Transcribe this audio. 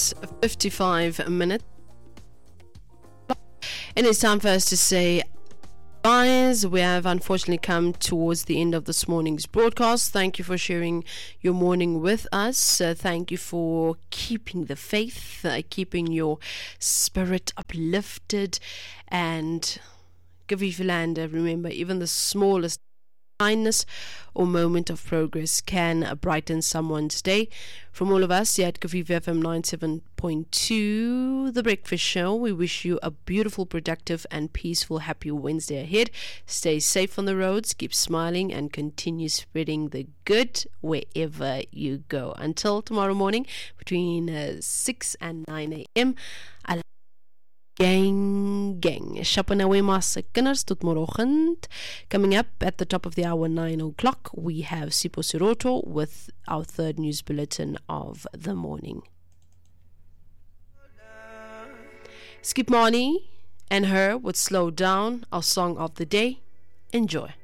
6:55, and it's time for us to say guys, we have unfortunately come towards the end of this morning's broadcast. Thank you for sharing your morning with us. Thank you for keeping the faith, keeping your spirit uplifted, and Kavivalanda, remember, even the smallest kindness or moment of progress can brighten someone's day. From all of us here at Kaviva FM 97.2, The Breakfast Show, we wish you a beautiful, productive and peaceful, happy Wednesday ahead. Stay safe on the roads, keep smiling and continue spreading the good wherever you go. Until tomorrow morning between 6 and 9 a.m. Gang. Shapanawe Masa Kinders tot môreoggend. Coming up at the top of the hour, 9 o'clock, we have Sipho Siroto with our third news bulletin of the morning. Skip Marnie and her with Slow Down, our song of the day. Enjoy.